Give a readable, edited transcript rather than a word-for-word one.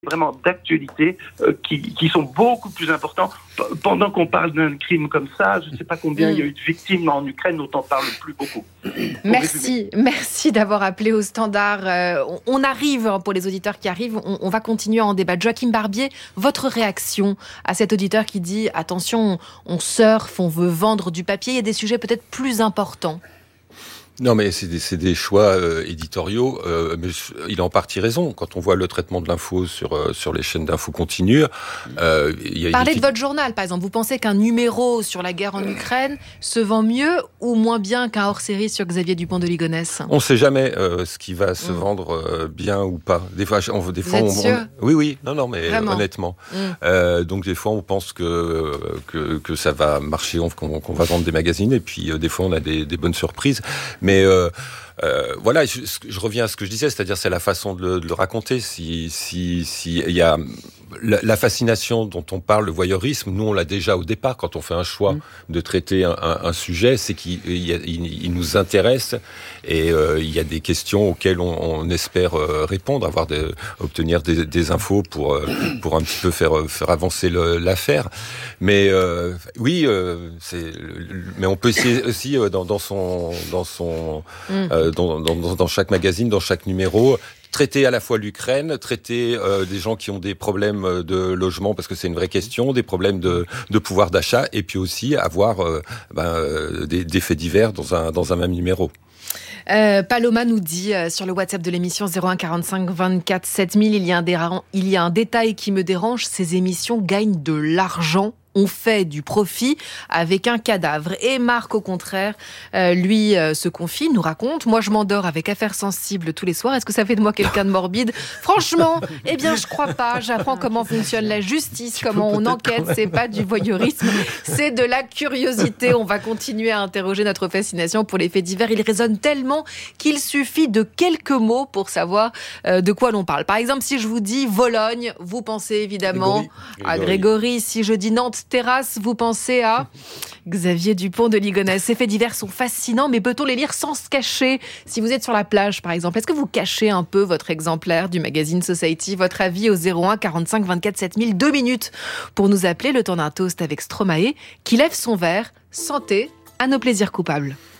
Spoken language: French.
vraiment d'actualité qui sont beaucoup plus importants. Pendant qu'on parle d'un crime comme ça, je ne sais pas combien il y a eu de victimes en Ukraine, on n'en parle plus beaucoup. Merci d'avoir appelé au standard. On arrive, pour les auditeurs qui arrivent, on va continuer à en débattre. Joachim Barbier, votre réaction à cet auditeur qui dit « Attention, on surfe, on veut vendre du papier, il y a des sujets peut-être plus importants ». Non, mais c'est des choix éditoriaux. Mais il a en partie raison. Quand on voit le traitement de l'info sur les chaînes d'info continue, Parlez de votre journal, par exemple. Vous pensez qu'un numéro sur la guerre en Ukraine se vend mieux ou moins bien qu'un hors-série sur Xavier Dupont de Ligonnès ? On ne sait jamais ce qui va se vendre bien ou pas. Des fois, Vous êtes sûr ? Oui. Non, mais vraiment. Honnêtement. Donc des fois, on pense que ça va marcher, qu'on va vendre des magazines, et puis des fois, on a des bonnes surprises. Mais voilà, je reviens à ce que je disais, c'est-à-dire c'est la façon de le raconter. Si il y a la fascination dont on parle, le voyeurisme, nous on l'a déjà au départ quand on fait un choix de traiter un sujet, c'est qu'il nous intéresse et il y a des questions auxquelles on espère répondre, obtenir des infos pour un petit peu faire avancer l'affaire. Mais oui, mais on peut essayer aussi dans chaque magazine, dans chaque numéro, traiter à la fois l'Ukraine, traiter des gens qui ont des problèmes de logement, parce que c'est une vraie question, des problèmes de pouvoir d'achat, et puis aussi avoir des faits divers dans un même numéro. Paloma nous dit sur le WhatsApp de l'émission 01 45 24 7000, il y a un détail qui me dérange, ces émissions gagnent de l'argent. On fait du profit avec un cadavre. Et Marc, au contraire, lui se confie, nous raconte « Moi, je m'endors avec Affaires sensibles tous les soirs. Est-ce que ça fait de moi quelqu'un de morbide ? Franchement, je crois pas. J'apprends comment fonctionne la justice, comment on enquête. C'est pas du voyeurisme, c'est de la curiosité. On va continuer à interroger notre fascination pour les faits divers. Il résonne tellement qu'il suffit de quelques mots pour savoir de quoi l'on parle. Par exemple, si je vous dis Vologne, vous pensez évidemment à Grégory. Si je dis Nantes Terrasse, vous pensez à Xavier Dupont de Ligonnès. Ces faits divers sont fascinants, mais peut-on les lire sans se cacher ? Si vous êtes sur la plage, par exemple, est-ce que vous cachez un peu votre exemplaire du magazine Society ? Votre avis au 01 45 24 7000, 2 minutes pour nous appeler, le temps d'un toast avec Stromae, qui lève son verre. Santé à nos plaisirs coupables.